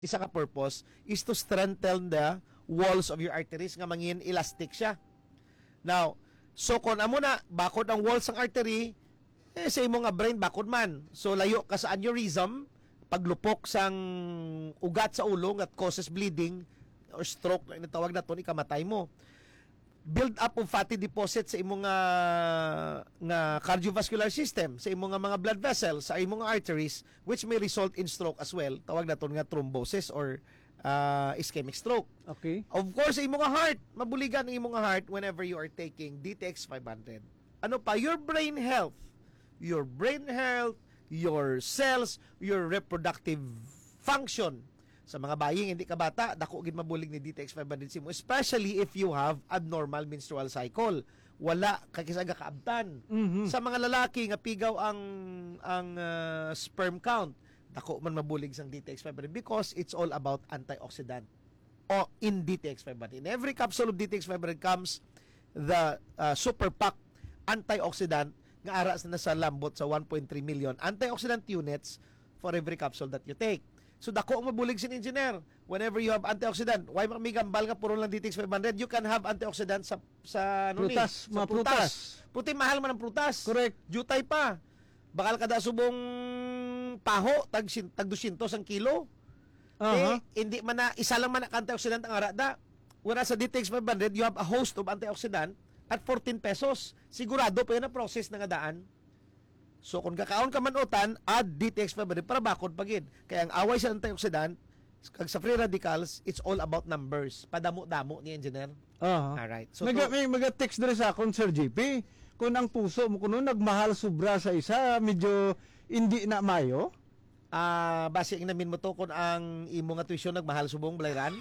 isa ka purpose is to strengthen the walls of your arteries nga mangin elastic siya. Now, so kung amo na bakod ang walls ng artery, sa imo nga brain bakod man. So layo ka sa aneurysm, paglupok sang ugat sa ulo at causes bleeding or stroke na tawag na to, ikamatay mo. Build up of fatty deposits sa imong nga cardiovascular system, sa imong mga blood vessels, sa imong arteries, which may result in stroke as well. Tawag na to nga thrombosis or ischemic stroke. Okay. Of course, sa imong heart, mabuligan ang imong heart whenever you are taking DTX 500. Ano pa? Your brain health, your cells, your reproductive function. Sa mga baying hindi ka bata, dako gid mabulig ni DTX 500 mo, especially if you have abnormal menstrual cycle. Wala kakisaga kaabtan. Sa mga lalaki nga pigaw ang sperm count, dako man mabulig sang DTX 500 because it's all about antioxidant. O in DTX 500. In every capsule of DTX 500 comes the super pack antioxidant nga aras na sa lambot sa 1.3 million antioxidant units for every capsule that you take. So dako ang mabulig sin engineer. Whenever you have antioxidant, why magambal nga puro lang DTX 500, you can have antioxidant sa prutas, sa prutas. Puti mahal man ang prutas. Correct. Jutay pa. Bakal kada subong paho tag 200 ang kilo. Hindi man na isa lang man ang antioxidant ang arada. Whereas sa DTX 500, you have a host of antioxidant at 14 pesos. Sigurado pa yun ang process na nga daan. So kung kakaon ka manutan, add DTX 500 para bakod pagid. Kaya ang away sa antioxidant, kag sa free radicals, it's all about numbers. Padamo-damo ni engineer. Alright. So may text diri sa akon, Sir JP. Kung ang puso mo kuno nagmahal sobra sa isa, medyo hindi na mayo. Base ang namin mo to kung ang imo nga tuition nagmahal subong balayran.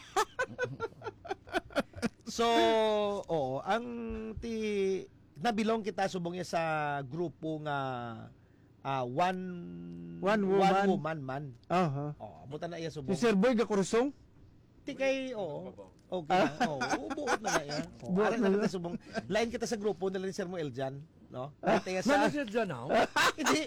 So, ang nabilong kita subong niya sa grupo nga one woman man. Buta na iya subong. Si Sir Boy gakurusong? Ti kay okay na. Buot na iya. Ara na kita subong. Lain kita sa grupo nila ni Sir Moel dyan, no? Kaya sa Manager dyan now? Hindi.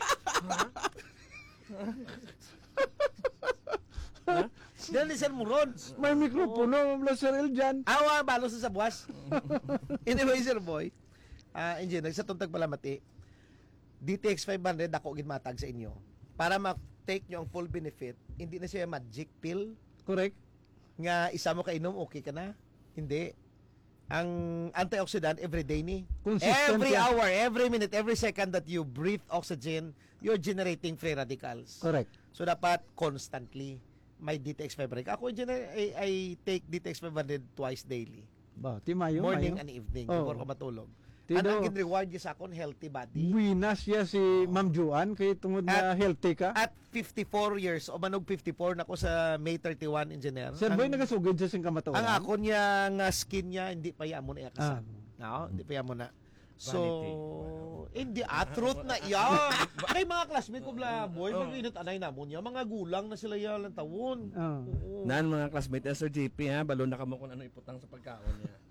Dahil ni Sir Muron. May mikropono mula Sir Eljan. Awa, balo sa buwas. Anyway, Sir Boy, engineer, sa tuntag palamati, DTX 500, ako ginmatag sa inyo. Para ma-take nyo ang full benefit, hindi na siya magic pill. Correct. Nga isa mo kainom, okay ka na. Hindi. Ang antioxidant, everyday ni. Consistent Every yan. hour, every minute, every second that you breathe oxygen, you're generating free radicals. Correct. So, dapat constantly may DTX 500. Ako, engineer, I take DTX 500 twice daily. Ba, ti mayo, Morning mayo. and evening Oh. before ko matulog. Tido. Ang reward niya sa akon, healthy body. Winas siya si Ma'am Juan kay tungod na healthy ka. At 54 years, o manog 54 na ko sa May 31, engineer. Sir Boy nagasugid siya sing kamatuan. Ang ako niya nga skin niya, hindi pa yamo na ikasan. No? Hindi pa yamo na. So, hindi, truth na yan. Kay mga classmate ko bla, boy, mag-init anay namon niya. Mga gulang na sila yan lang tawon. Oo. Nan mga classmate Sir JP ha, balo na kamo kung ano iputang sa pagkaon niya.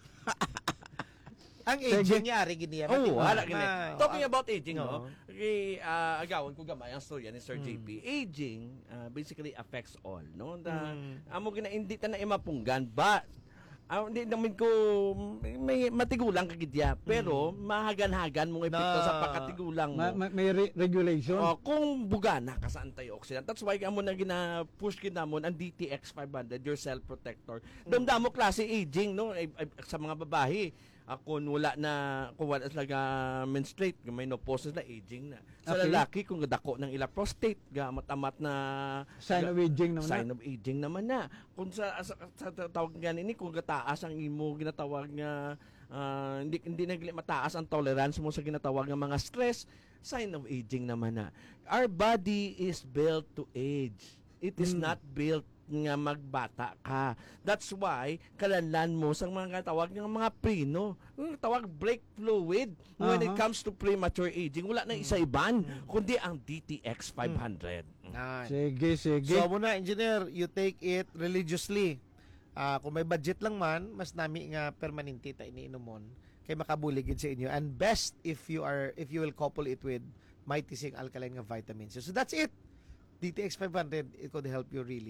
Ang aging niya, ari giniya. Wala gini. Talking about aging, no? Kay agawon ko gamay ang storya ni Sir JP. Aging basically affects all, no? Amo gina hindi ta na imapunggan, but hindi namin ko may matigulang kagidya, pero mahagan-hagan mong epekto sa pagkatigulang mo. May regulation. Kung bugana ka sa antioxidant, that's why amo na gina-push kinamon ang DTX 500, your cell protector. Damdamo klase aging, no? Sa mga babae, kung wala talaga menstruate, may menopause na aging na. Sa lalaki, kung dako ng ila prostate, matamat na Sign of aging naman sign of aging naman na. Kung sa tawag nga nini, kung gataas ang imo ginatawag nga hindi mataas ang tolerance mo sa ginatawag nga mga stress, sign of aging naman na. Our body is built to age. It is not built nga magbata ka. That's why kalanlan mo sa mga tawag ng mga preno, tawag break fluid when it comes to premature aging. Wala na isa iban kundi ang DTX 500. Sige. So muna, engineer, you take it religiously. Kung may budget lang man, mas nami nga permanente ta iniinomon kay makabuligid sa inyo. And best if you will couple it with Mighty Sing alkaline nga vitamins. So that's it. DTX 500, it could help you really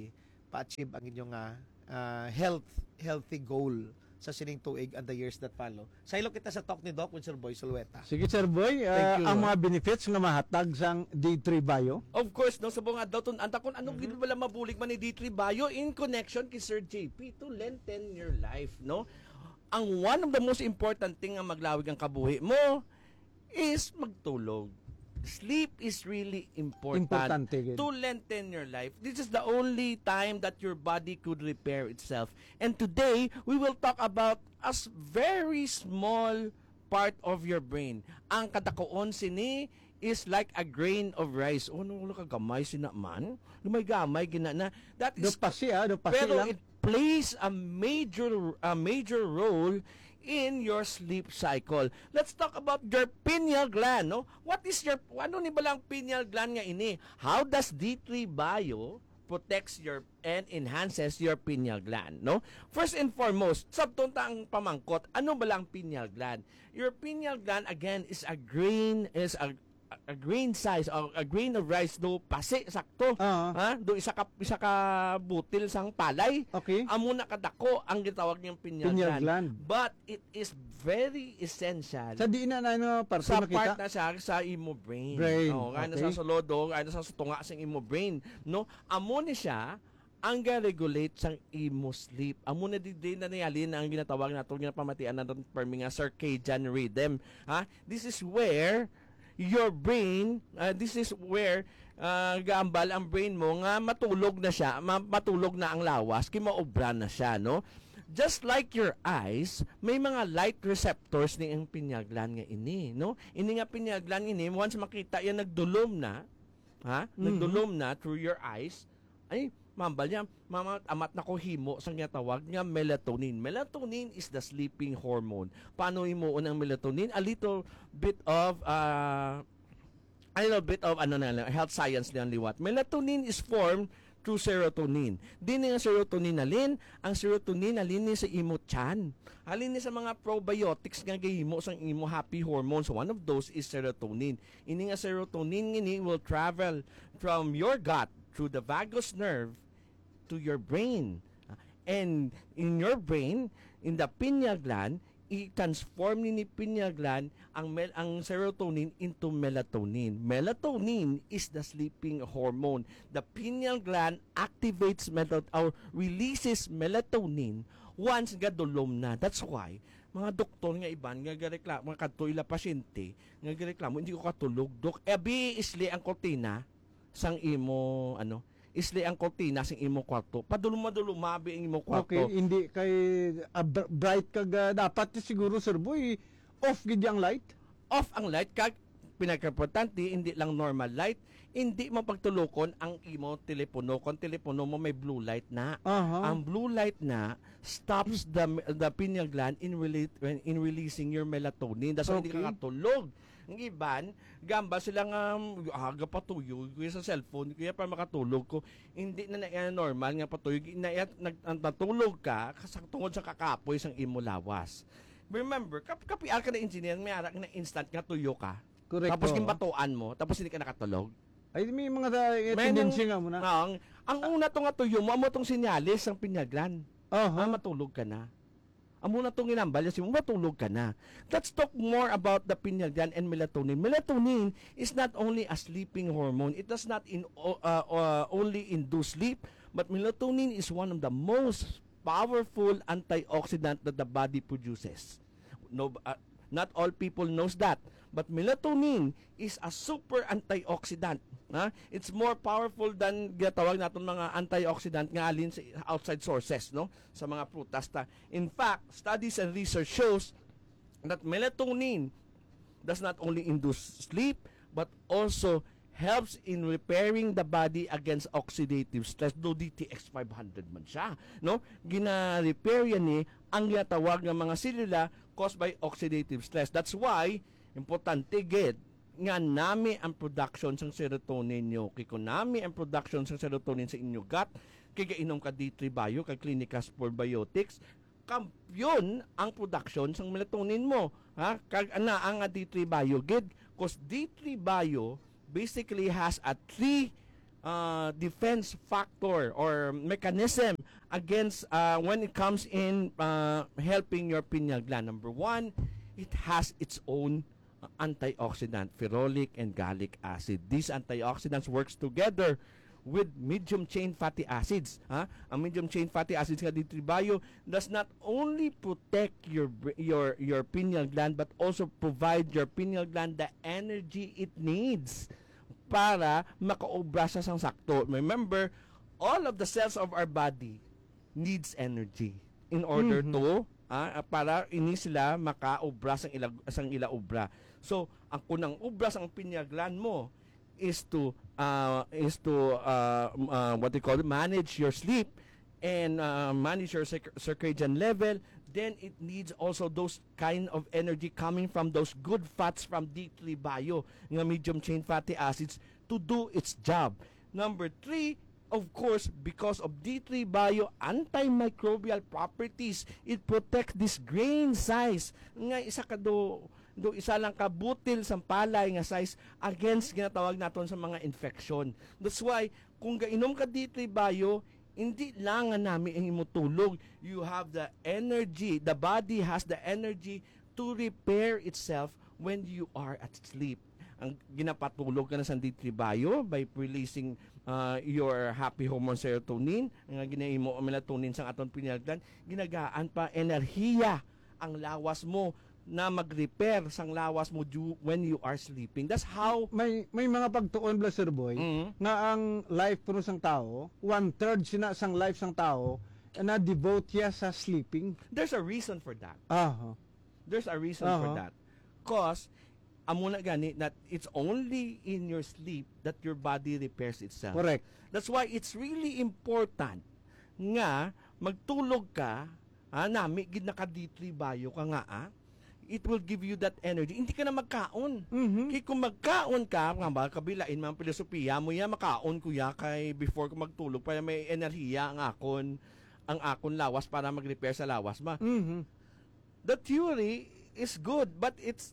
pa-achieve ang inyong healthy goal sa sining tuig and the years that follow. Saylo kita sa talk ni Doc with Sir Boy Sulweta. Sige, Sir Boy, Thank you. ang mga benefits nga mahatag sang D3 Bio. Of course, no, sa mga daw anta kung anong gid wala mabulig man ni D3 Bio in connection kay Sir JP to lengthen your life, no? Ang one of the most important thing nga maglawig ang kabuhi mo is magtulog. Sleep is really important Importante, gid. to lengthen your life. This is the only time that your body could repair itself. And today, we will talk about a very small part of your brain. Ang kadakoon sini is like a grain of rice. Oh, no, kagamay sina man. Lumay gamay ginana. That Do is pasi pero lang. it plays a major role in your sleep cycle. Let's talk about your pineal gland, no? What is your ano ni balang pineal gland nga ini? How does D3 Bio protects your and enhances your pineal gland, no? First and foremost, sabtunta ang pamangkot, ano balang pineal gland? Your pineal gland again is a grain size or a grain of rice do pasi sakto. Ha? Do isa ka butil sang palay. Okay. Amo na kadako ang gitawag niyang pineal Pineal gland. gland. But it is very essential Sa di na parte sa makita. part na siya sa imo brain. Brain, Oh, kaya okay. sa solodo, kaya sa tunga sa imo brain, no? Amo ni siya ang ga-regulate sang imo sleep. Amo na di na niyalin ang ginatawag nato nga pamatian na perming nga circadian rhythm. Ha? This is where your brain, gaambal ang brain mo nga matulog na siya, matulog na ang lawas, kimaobra na siya, no? Just like your eyes, may mga light receptors ni ang pineal gland nga ini, no? Ini nga pineal gland ini, once makita yan nagdulom na, nagdulom na through your eyes, ay mambal niya, amat na ko himo sa nga tawag nga melatonin. Melatonin is the sleeping hormone. Paano himuon ang melatonin? A little bit of health science lang liwat. Melatonin is formed through serotonin. Din nga serotonin alin, ang serotonin alin ni sa imo tiyan. Alin ni sa mga probiotics nga gihimo sang imo happy hormones. One of those is serotonin. Ini nga serotonin ini will travel from your gut through the vagus nerve to your brain. And in your brain, in the pineal gland, i-transform ni pineal gland ang serotonin into melatonin. Melatonin is the sleeping hormone. The pineal gland activates or releases melatonin once gadulom na. That's why mga doktor nga iban nga gareklamo mga kadto ila pasyente nga gareklamo hindi ko katulog dok. Abi isli ang kortina sang imo isli ang kortina sang imo kwarto. Padulom mabi ang imo kwarto. Okay, hindi kay bright kag dapat siguro, Sir Boy, off gid ang light. Off ang light kag pinaka-importante hindi lang normal light, hindi mo pagtulokon ang imo telepono. Kung telepono mo may blue light na. Ang blue light na stops the pineal gland in releasing your melatonin. That's why hindi ka katulog. Ang iban, gamba silang aga patuyo kuya sa cellphone kaya para makatulog ko. Hindi na normal nga patuyo natulog ka tungod sa kakapoy sang imo lawas. Remember, kapiar ka na engineer, may arak na instant nga tuyo ka. Correct. Tapos gimbatuan mo, tapos hindi ka nakatulog. Ay may mga tendency nga muna. Ang una to nga tuyo mo, amo tong sinyalis ang pineal gland. Matulog ka na. Amo na tong inambal, mo matulog ka na. Let's talk more about the pineal gland and melatonin. Melatonin is not only a sleeping hormone. It does not only induce sleep, but melatonin is one of the most powerful antioxidant that the body produces. Not all people knows that. But melatonin is a super antioxidant. It's more powerful than ginatawag natin mga antioxidant nga alin sa outside sources, no? Sa mga prutas ta. In fact, studies and research shows that melatonin does not only induce sleep but also helps in repairing the body against oxidative stress. Do DTX 500 man siya, no? Gina-repair yan ang ginatawag ng mga selula caused by oxidative stress. That's why importante gid nga nami ang production sang serotonin nyo. Kung nami ang production sang serotonin sa inyo gut, kaya inom ka D3 Bio, kay Clinicas for Biotics, kampyon ang production sang melatonin mo. Kag ang D3 Bio gid, cause D3 Bio basically has a three defense factor or mechanism against when it comes in helping your pineal gland. Number one, it has its own antioxidant, ferulic and gallic acid. These antioxidants works together with medium chain fatty acids. Ang medium chain fatty acids nga D3 Bio does not only protect your pineal gland but also provide your pineal gland the energy it needs para makaobra siya sang sakto. Remember, all of the cells of our body needs energy in order to para ini sila makaobra sang ila obra. So, ang kunang obra sang pineal gland mo is to what they call manage your sleep and manage your circadian level. Then it needs also those kind of energy coming from those good fats from D3 Bio, nga medium chain fatty acids, to do its job. Number 3, of course, because of D3 Bio antimicrobial properties, it protects this grain size nga isa lang ka butil sa palay nga size against ginatawag naton sa mga infection. That's why kung gainom ka D3 Bio, hindi lang nga nami ang imutulog. You have the energy, the body has the energy to repair itself when you are at sleep. Ang ginapatulog ka na sa D3 Bio by releasing your happy hormone serotonin, nga ginaimo ang melatonin sa aton pineal gland, ginagaan pa enerhiya ang lawas mo na mag-repair sang lawas mo when you are sleeping. That's how May mga pagtuon bla Sir Boy nga ang life puno sang tao, 1/3 sina sang life sang tao na devote ya sa sleeping. there's a reason for that. There's a reason for that. Cause amuna gani that it's only in your sleep that your body repairs itself. Correct. That's why it's really important nga magtulog ka, nami gid naka D3 Bio ka nga, it will give you that energy. Hindi ka na magkaon. Kaya kung magkaon ka, nga kabilain mga filosofiya mo ya, makaon ko ya kay before ko magtulog para may enerhiya ang akon lawas para mag-repair sa lawas ma. The theory is good, but it's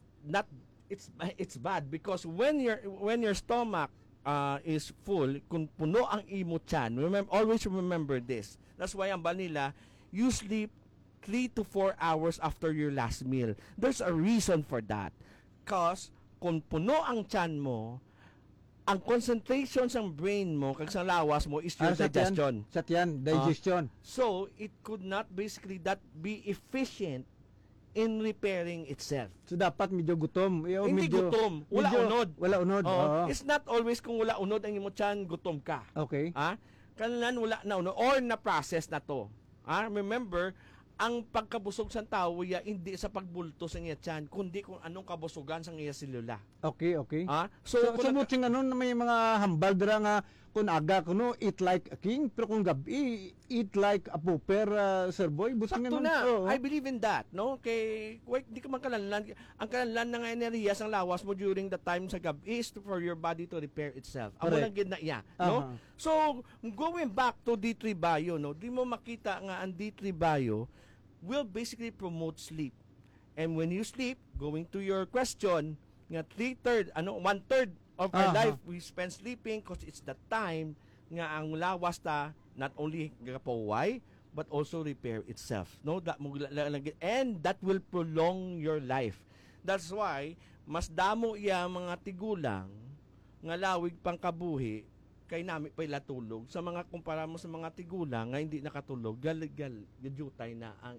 bad because when your stomach is full, kung puno ang imo tiyan, always remember this. That's why ang nila, you sleep 3 to 4 hours after your last meal. There's a reason for that. Because kung puno ang tiyan mo, ang concentration sa brain mo kag sa lawas mo is your digestion. Sa tiyan, digestion. So, it could not basically that be efficient in repairing itself. So dapat medyo gutom. Hindi gutom. Wala unod. Wala unod. Oo. It's not always kung wala unod ang imo tiyan, gutom ka. Okay. Kailan wala na unod or na-process na to. Remember, ang pagkabusog sa tao hindi sa pagbulto sa iya tiyan, kundi kung anong kabusugan sa iya selula. Okay. So muting may mga hambal dira nga kung aga kuno eat like a king, pero kung gabi eat like a pauper, Sir Boy. Sakto na. I believe in that, no? Kay di ka man kalanlan. Ang kalanlan ng enerhiya sang lawas mo during the time sa gabi is for your body to repair itself. Amo lang gid na iya, no? So going back to D3 Bio, no? Di mo makita nga ang D3 Bio will basically promote sleep. And when you sleep, going to your question, nga 1/3 of our life we spend sleeping because it's the time nga ang lawas ta not only gapaway but also repair itself, no? And that will prolong your life. That's why mas damo iya mga tigulang nga lawig pang kabuhi kay nami pa ila tulog sa mga kumpara mo sa mga tigulang nga hindi nakatulog, gadjutay na ang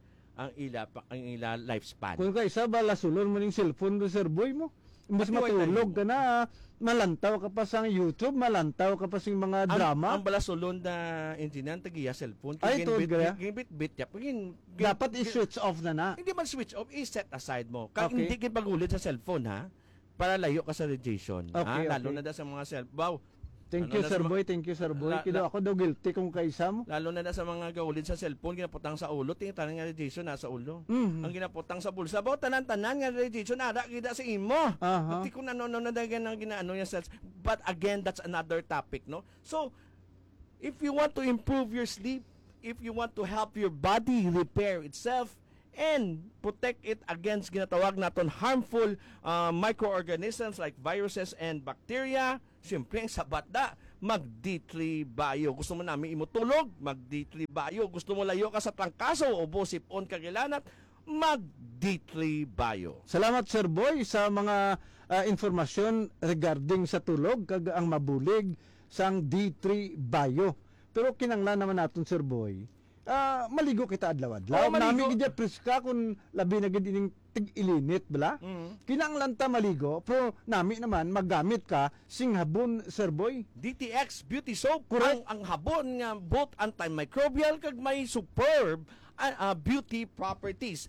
ila lifespan. Kung kaysa bala sulon mo ning cellphone do Sir Boy mo, mas matulog ka na, malantaw ka pa sa YouTube, malantaw ka pa sa mga drama. Ang balasulon na engineer tagiya cellphone, ay bit dapat i-switch off na. Hindi man switch off, i-set aside mo. Hindi gid pagulit sa cellphone para layo ka sa radiation. Lalo na sa mga cellphone. Thank you, Sir Boy. Kido ako daw guilty kung kaysa mo. Lalo na sa mga gawulid sa cellphone, ginaputang sa ulo, tingnan nga radiation nasa ulo. Ang ginaputang sa bulsa, tanan-tanan nga radiation, gida sa imo. Pati kung ano na ginaano yung cells. But again, that's another topic, no? So, if you want to improve your sleep, if you want to help your body repair itself, and protect it against ginatawag naton harmful microorganisms like viruses and bacteria, siyempre ang sabat mag D3 Bio. Gusto mo namin imutulog, mag D3 Bio. Gusto mo layo ka sa trangkaso o bosipon kagilanat, mag D3 Bio. Salamat Sir Boy sa mga informasyon regarding sa tulog kag ang mabulig sang D3 Bio. Pero kinanglan naman naton Sir Boy. Maligo kita adlaw-adlaw. Oo, maligo. Nami gid preska kun labi na gid ining tig-ilinit bala. Kinanglan ta maligo, pero nami naman maggamit ka sing habon Sir Boy. DTX Beauty Soap, Correct. ang habon nga both antimicrobial kag may superb beauty properties.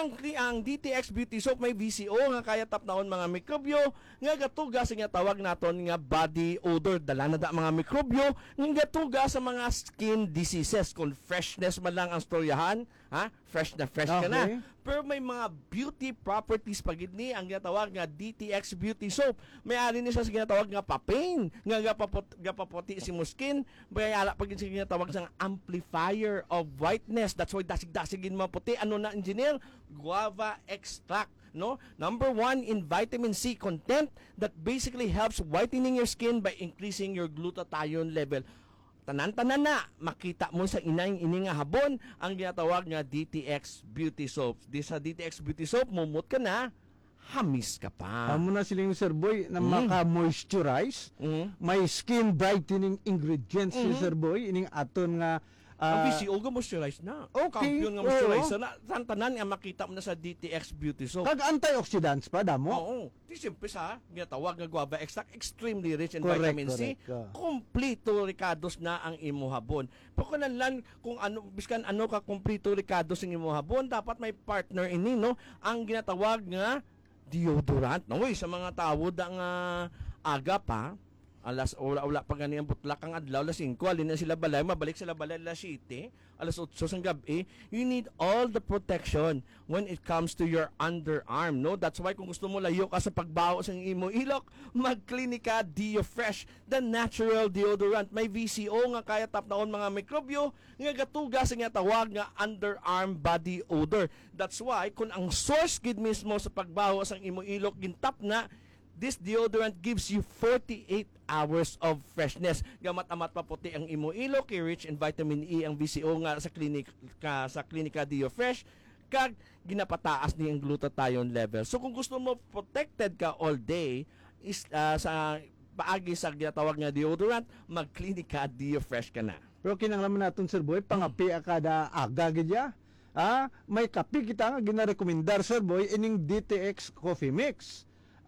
Ang DTX Beauty Soap may VCO nga kaya tapnaon mga mikrobyo nga gatuga sa nga tawag naton nga body odor, dala na da mga mikrobyo nga gatuga sa mga skin diseases. Kung freshness man lang ang storyahan, fresh na fresh ka na. Okay. Pero may mga beauty properties pagid ni ang ginatawag nga DTX Beauty Soap. May ari ni siya sa ginatawag nga papain, nga gapaputi si mo skin, may ala pagid sa ginatawag sang amplifier of whiteness. That's why dasig-dasigin maputi. Ano na engineer? Guava extract. No? Number 1 in vitamin C content that basically helps whitening your skin by increasing your glutathione level. Tanan-tanan na makita mo sa ini nga habon ang ginatawag nga DTX Beauty Soap. Sa DTX Beauty Soap, mumot ka na, hamis ka pa. Amo na siling Sir Boy na maka-moisturize. May skin brightening ingredients si Sir Boy ining aton nga Ang VCO nga moisturize na. Okay, Kampiyon nga moisturize na. Tanan nga makita mo na sa DTX Beauty Soap. kag antioxidants pa damo. Oo. Di siyempre sa ginatawag nga guava extract, extremely rich in Correct, vitamin C. correct. Kompleto ricados na ang imo habon. Pero lang kung ano biskan ano ka kompleto ricados ang imo habon, dapat may partner ini no, ang ginatawag nga deodorant. No, sa mga tao ang aga pa alas wala pa gani ang butlak ang adlaw alas 5 alin na sila balay mabalik sila balay alas 7 alas 8 sang gabi. You need all the protection when it comes to your underarm, no? That's why kung gusto mo layo ka sa pagbaho sa imo ilok, magklinika Dio Fresh, the natural deodorant. May VCO nga kaya tapnaon mga mikrobyo nga gatuga sa nga tawag nga underarm body odor. That's why kung ang source gid mismo sa pagbaho sa imo ilok gintap na, this deodorant gives you 48 hours of freshness. Gamat-amat pa puti ang imo ilok, rich in vitamin E ang VCO nga sa klinika Dio Fresh, kag ginapataas ni ang glutathione level. So kung gusto mo protected ka all day sa paagi sa ginatawag nga deodorant, magklinika Dio Fresh ka na. Pero kinanglaman naton Sir Boy, pangapi kada aga gid ya. May kape kita nga ginarekomendar Sir Boy ining DTX Coffee Mix.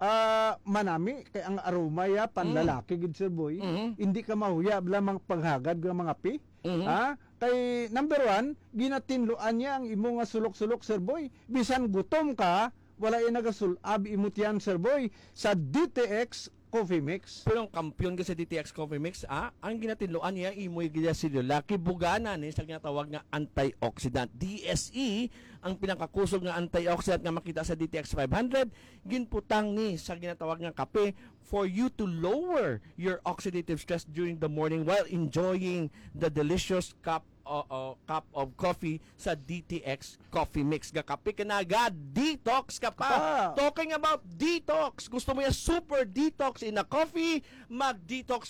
Manami kay ang aroma ya panlalaki gid Sir Boy. Hindi ka mahuya lamang paghagad ng mga pi. Kay number 1, ginatinluan niya ang imo nga sulok-sulok Sir Boy. Bisan gutom ka, wala yung nagasulab imot yan Sir Boy sa DTX Coffee Mix. Pero ang kampiyon ka sa DTX Coffee Mix, ang ginatinluan niya, imoy gila silula, kibugana ni sa ginatawag nga antioxidant. DSE, ang pinakakusog nga antioxidant nga makita sa DTX 500, ginputang ni sa ginatawag nga kape for you to lower your oxidative stress during the morning while enjoying the delicious cup of coffee sa DTX Coffee Mix. Gakape ka na agad, detox ka pa. Talking about detox, gusto mo yung super detox in a coffee, mag-DTX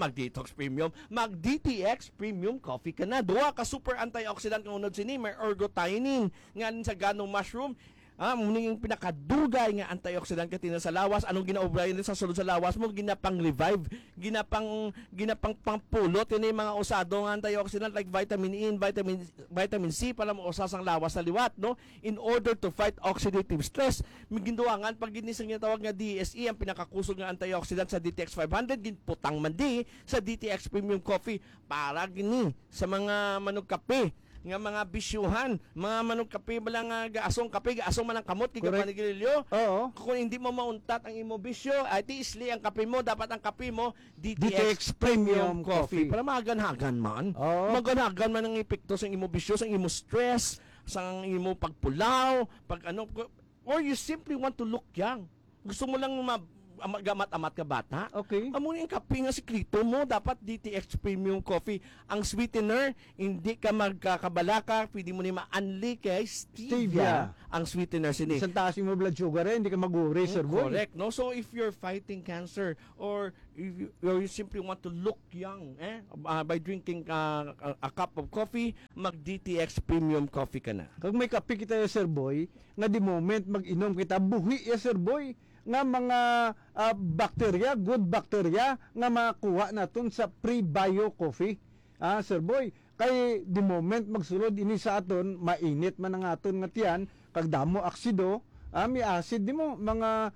Premium Coffee ka na. Duwa ka super antioxidant ng unod sini, may ergothioneine, nga sa ganong mushroom, muning yung pinakadugay nga antioxidant ka tina sa lawas. Anong ginaobray nila sa sulod sa lawas mo? Ginapang revive, ginapang pangpulot yun yung mga usado nga antioxidant like vitamin E and vitamin C para mo usas ang lawas sa liwat, no? In order to fight oxidative stress, miginduangan pag ginisang yung tawag nga DSE, ang pinakakusog nga antioxidant sa DTX 500, ginputang mandi sa DTX Premium Coffee para gini sa mga manugkape nga mga bisyuhan, mga manong kape bala nga gaasong kape, gaasong man ang kamot kay kapanigilyo. Oo. Kung hindi mo mauntat ang imo bisyo, at isli ang kape mo, dapat ang kape mo DTX Premium Coffee. Para maganhagan man. Oo. Maganhagan man ang epekto sa imo bisyo, sa imo stress, sa imo pagpulaw, pag ano, or you simply want to look young. Gusto mo lang gamat-amat ka bata. Okay. Amo yung kape nga sikrito mo, dapat DTX Premium Coffee. Ang sweetener, hindi ka magkakabalaka, pwede mo ni ma-unli kay stevia. Ang sweetener sini. Isang taas yung blood sugar hindi ka mag-worry, sir boy. Correct, no? So if you're fighting cancer or if you simply want to look young, by drinking a cup of coffee, mag-DTX Premium Coffee ka na. Kag may kape kita sir boy, nga di moment mag-inom kita, buhi sir boy, nga mga bacteria, good bacteria, nga makuha naton sa pre-bio coffee. Sir boy, kay di moment magsulod ini sa aton, mainit man ang aton nga tiyan, kag damo aksido, may acid di mo, mga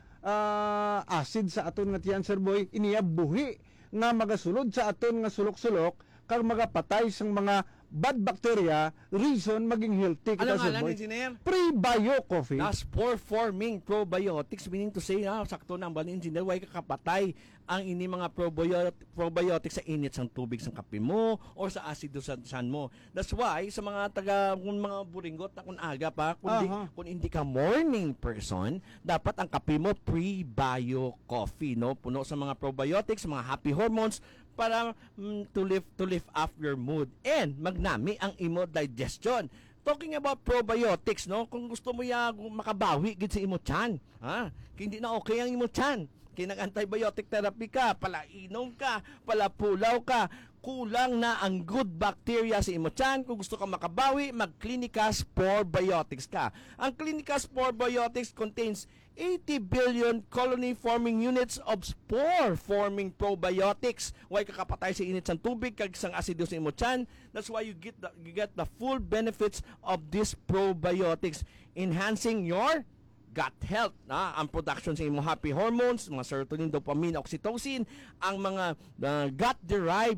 acid sa aton nga tiyan, sir boy, iniya buhi, nga magasulod sa aton nga sulok-sulok, kag magapatay sang mga bad bacteria, reason maging healthy kita, Ano sir nga boy. engineer? Pre-bio coffee. Na spore-forming probiotics, meaning to say, sakto na ang bali engineer, way kakapatay ang ini mga probiotics sa init sang tubig sang kape mo or sa asido sa tiyan mo. That's why sa mga kung mga buringot na kung aga pa, kung hindi ka morning person, dapat ang kape mo pre-bio coffee, no? Puno sa mga probiotics, mga happy hormones para to lift up your mood and magnami ang imo digestion. Talking about probiotics, no? Kung gusto mo makabawi gid sa imo tiyan, hindi na okay ang imo tiyan. Kinag-antibiotic therapy ka, palainom ka, palapulaw ka, kulang na ang good bacteria sa imo tiyan. Kung gusto ka makabawi, mag-Clinica Spore Biotics ka. Ang Clinica Spore Biotics contains 80 billion colony-forming units of spore-forming probiotics. Why kakapatay sa init sa tubig, kag sang asido sa imo tiyan. That's why you get the full benefits of these probiotics, enhancing your gut health, ang production sa imong happy hormones, mga serotonin, dopamine, oxytocin, ang mga gut-derived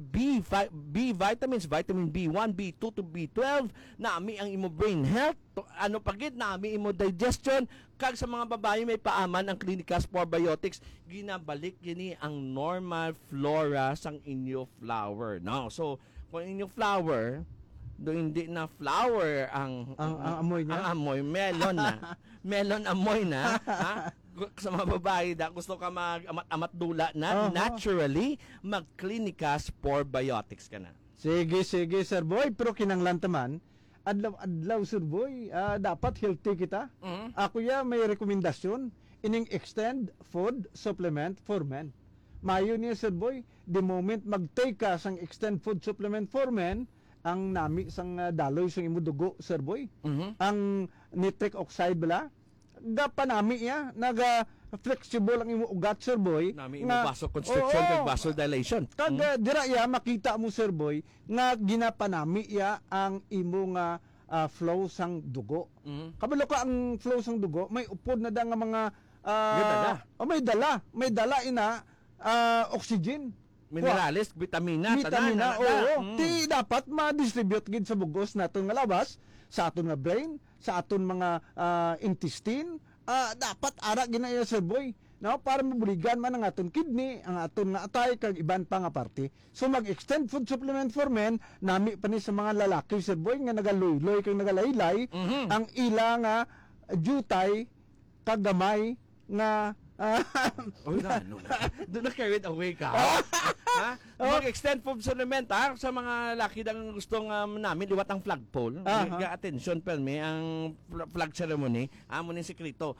B vitamins, vitamin B1, B2 to B12, nami ang imo brain health, pagit nami imo digestion, kag sa mga babae may paaman ang Clinica Spore Biotics, ginabalik gini ang normal flora sang inyo flower. No? So, kung inyo flower, hindi na flower ang amoy niya. Ang amoy, melon na. Melon amoy na. Sa mga babae gusto ka mag-amat-amat dula na, naturally, mag-Clinica Spore Biotics ka na. Sige, sir boy. Pero kinanglan taman, adlaw, sir boy, dapat healthy kita. Ako may rekomendasyon, ining extend food supplement for men. Mayo niya, sir boy, the moment mag-take ka sang extend food supplement for men, ang nami sang daloy sang imo dugo, sir boy. Ang nitric oxide bala, panami ya, naga flexible ang imo ugat, sir boy. Nami imo vasoconstriction kag vasodilation. Kag dira ya makita mo, sir boy, nga ginapanami ya ang imo nga flow sang dugo. Kabalo ka ang flow sang dugo, may upod na da nga mga may dala ina oxygen. Minerales, vitamina, oo. Ti dapat ma-distribute gid sa bugos naton nga labas, sa aton nga brain, sa aton mga intestine, dapat ara ginaya, sir boy. No, para mabuligan man ang aton kidney, ang aton nga atay kag iban pa nga parte. So mag-extend food supplement for men, nami pa ni sa mga lalaki, sir boy, nga nagaluy-luy kag nagalaylay, ang ila nga jutay kag gamay nga doon na carried away ka. Mag-extend food supplement sa mga laki dang gustong namin liwat ang flagpole. Attention pa may ang flag ceremony. Amo ni sekreto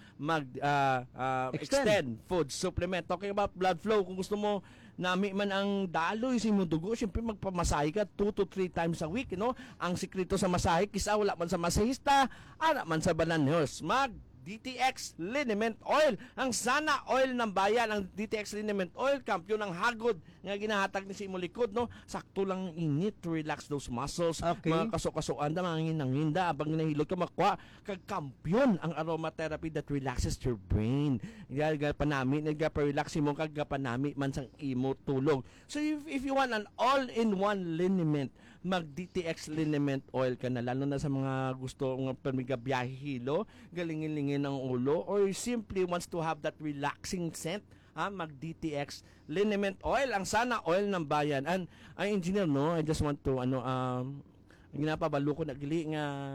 extend food supplement. Talking about blood flow, kung gusto mo nami man ang daloy sa imong dugo, syempre magpamasahe ka 2 to 3 times a week, Ang sekreto sa masahe, kisa wala man sa masahista, ana man sa bananhos. DTX Liniment Oil, ang sana oil ng bayan. Ang DTX Liniment Oil, kampiyon ng hagod nga ginahatag ni sa imo likod, sakto lang init to relax those muscles, mga kaso-kasuan da, mga nginda abang nahilot ka makuha kag kampiyon ang aromatherapy that relaxes your brain. Panami nagpa-relax mo kag panami man sang imo tulog. So if you want an all-in-one liniment, mag-DTX Liniment Oil ka na, lalo na sa mga gusto ng permigabiyahe hilo, galingin-lingin ang ulo, or simply wants to have that relaxing scent, mag-DTX Liniment Oil, ang sana oil ng bayan. And engineer, I just want to ginapabalo ko na gili nga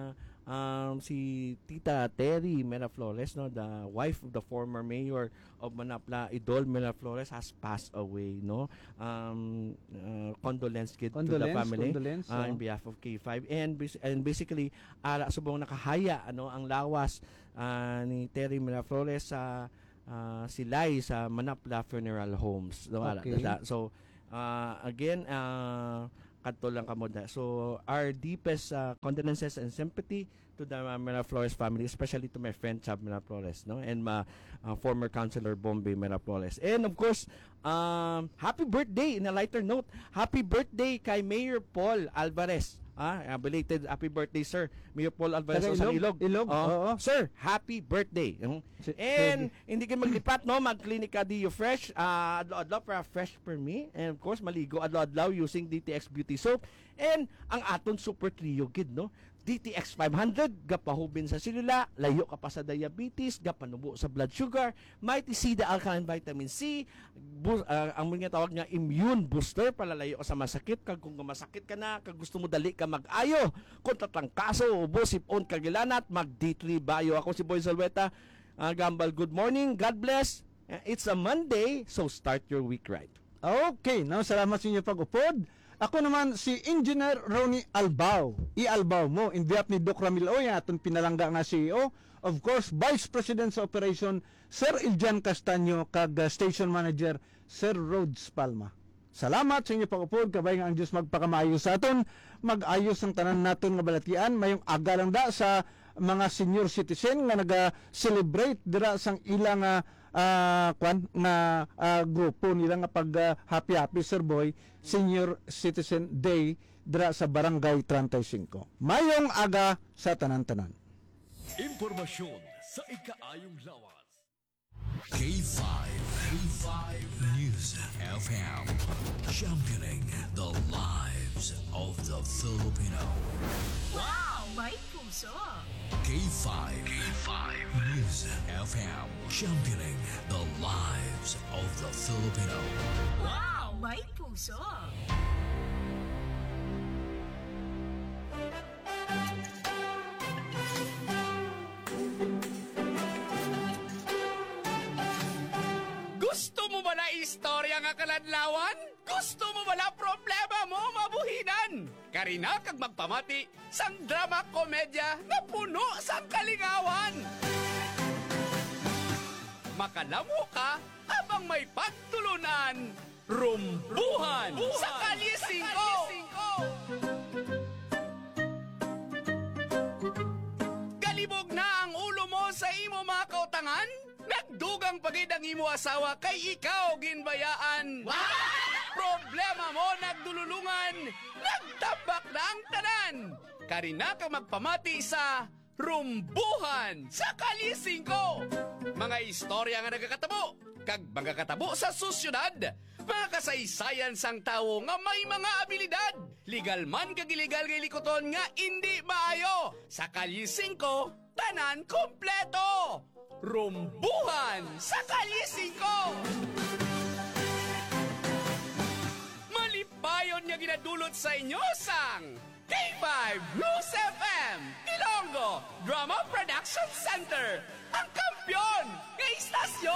si Tita Terry Miraflores, no, the wife of the former mayor of Manapla, Idol Miraflores, has passed away, no. Condolence to the family in behalf of K5, and basically subong nakahaya ang lawas ni Terry Miraflores sa silay sa Manapla Funeral Homes, no. Okay. So again, kadto lang kamo da. So our deepest condolences and sympathy to the Miraflores family, especially to my friend Chab Miraflores, no, and former councilor Bombay Miraflores. And of course, happy birthday, in a lighter note, happy birthday kay Mayor Paul Alvarez. Belated happy birthday, sir. Mayor Paul Alvarez Taga sa Ilog. Oo. Sir, happy birthday. And hindi kayo maglipat, no? Mag-clinica Dio Fresh. Adlaw-adlaw para fresh for me. And of course, maligo adlaw-adlaw using DTX Beauty Soap. And ang aton super trio gid, no? DTX 500, gapahubin sa silula, layo ka pa sa diabetes, gapanubo sa blood sugar, Mighty Sida Alkaline Vitamin C, ang mga tawag nga immune booster, palalayo ka sa masakit, kag kung masakit ka na, kag gusto mo dali ka mag-ayo, kung tatrangkaso, ubo, sipon, kagilanat, mag D3 Bio. Ako si Boy Salweta, Gambal, good morning, God bless. It's a Monday, so start your week right. Okay, now salamat sa inyo pag-upod. Ako naman si Engineer Ronnie Albao. I-Albao mo in behalf ni Doc Ramil Oya, atong pinalangga nga CEO. Of course, Vice President sa Operation, Sir Iljan Castaño, kag Station Manager, Sir Rhodes Palma. Salamat sa inyo pag-upod, kabay nga ang Diyos magpakamayo sa aton, mag-ayos ang tanan naton nga balatian, mayong aga lang da sa mga senior citizen nga naga-celebrate dira sang ilang grupo nila nga pag happy Sir Boy Senior Citizen Day dira sa Barangay 35. Mayong aga sa tanan-tanan. Impormasyon sa ikaayong lawas. K5 News FM, championing the lives of the Filipino. Wow! May puso! K5 News FM, championing the lives of the Filipino. Wow! May puso! Gusto mo ba na istorya nga kaladlawan? Gusto mo ba na problema mo mabuhinan? Karina kag magpamati sang drama komedya na puno sang kalingawan. Makalamo ka habang may pagtulunan. Rumbuhan sa Kalye 5. Galibog na ang ulo mo sa imo mga kautangan? Nagdugang pagid ang imo asawa kay ikaw ginbayaan. Problema mo nagdululungan, nagtabak na ang tanan. Karina ka magpamati sa Rumbuhan sa Kalye 5. Mga istorya nga nagakatabo, kag mga katabo sa susyudad, mga kasaysayan sang tawo nga may mga abilidad. Legal man kag illegal kay likoton nga hindi maayo. Sa Kalye 5, tanan kompleto. Rumbuhan sa Kalye 5. Malipayon nga ginadulot sa inyo sang K5 News FM.